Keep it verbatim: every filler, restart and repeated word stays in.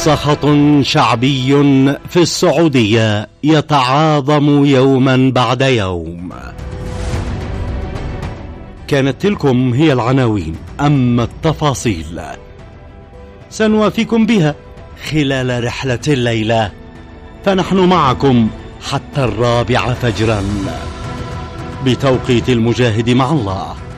سخط شعبي في السعودية يتعاظم يوما بعد يوم. كانت تلكم هي العناوين، أما التفاصيل سنوافيكم بها خلال رحلة الليلة، فنحن معكم حتى الرابعة فجرا بتوقيت المجاهد مع الله.